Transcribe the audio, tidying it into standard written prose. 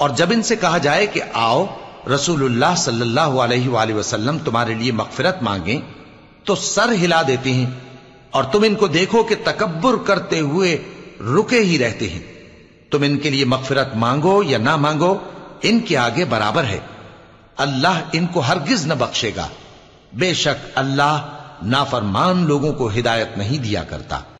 और जब इनसे कहा जाए कि आओ रसूलुल्लाह सल्लल्लाहु अलैहि वसल्लम तुम्हारे लिए मगफिरत मांगे, तो सर हिला देते हैं और तुम इनको देखो कि तकब्बुर करते हुए रुके ही रहते हैं। तुम इनके लिए मगफिरत मांगो या ना मांगो, इनके आगे बराबर है। अल्लाह इनको हरगिज न बख्शेगा। बेशक अल्लाह नाफरमान लोगों को हिदायत नहीं दिया करता।